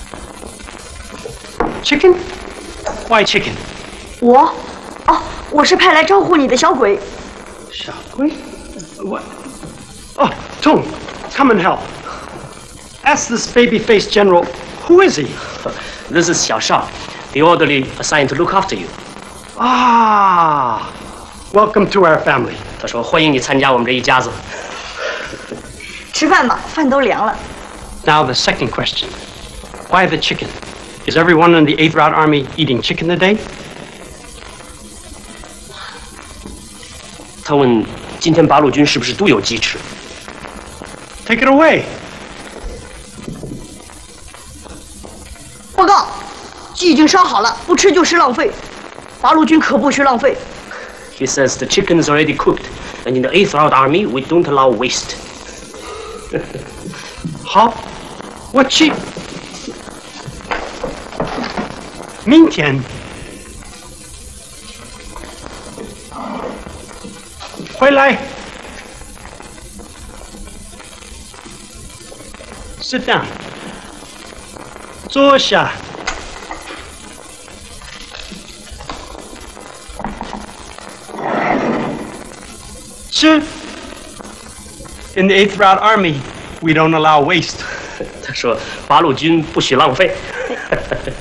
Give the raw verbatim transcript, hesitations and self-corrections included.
Chicken? Why chicken? 我，哦，我是派来招呼你的小鬼。 小鬼 ？What? Oh, Tong, come and help. Ask this baby-faced general, who is he? This is Xiao Shao, the orderly assigned to look after you. Ah, welcome to our family. 他说欢迎你参加我们这一家子。 吃饭吧，饭都凉了。 Now the second question. Why the chicken? Is everyone in the eighth Route Army eating chicken today? 他问今天八路军是不是都有鸡吃？ Take it away. 报告，鸡已经烧好了，不吃就是浪费。八路军可不许浪费。 He says the chicken is already cooked, and in the eighth Route Army we don't allow waste. 好，我去。明天回来。Sit down. 坐下。吃。In the eighth Route Army, we don't allow waste. 他说八路军不许浪费。